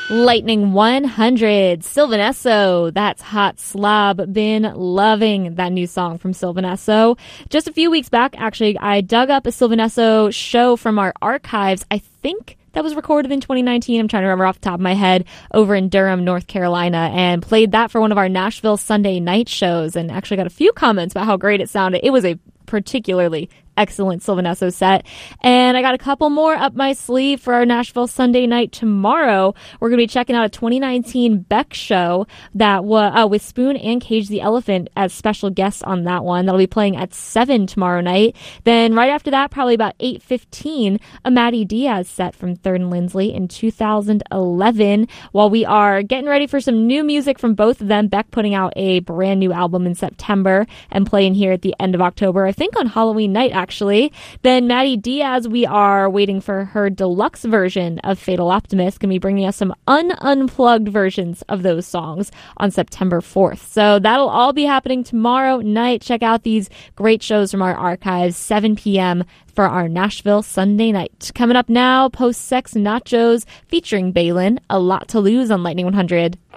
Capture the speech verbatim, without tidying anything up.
Lightning one hundred, Sylvan Esso, that's Hot Slob. Been loving that new song from Sylvan Esso. Just a few weeks back, actually, I dug up a Sylvan Esso show from our archives. I think that was recorded in twenty nineteen. I'm trying to remember off the top of my head, over in Durham, North Carolina, and played that for one of our Nashville Sunday night shows, and actually got a few comments about how great it sounded. It was a particularly excellent Sylvan Esso set. And I got a couple more up my sleeve for our Nashville Sunday night tomorrow. We're going to be checking out a twenty nineteen Beck show that was uh, with Spoon and Cage the Elephant as special guests on that one. That'll be playing at seven tomorrow night. Then right after that, probably about eight fifteen, a Maddie Diaz set from Third and Lindsley in two thousand eleven. While we are getting ready for some new music from both of them, Beck putting out a brand new album in September and playing here at the end of October, I think on Halloween night, actually. Actually. Then Maddie Diaz, we are waiting for her deluxe version of Fatal Optimist. Going to be bringing us some un-unplugged versions of those songs on September fourth. So that'll all be happening tomorrow night. Check out these great shows from our archives, seven p.m. for our Nashville Sunday night. Coming up now, Post Sex Nachos featuring Balin, A Lot to Lose on Lightning one hundred.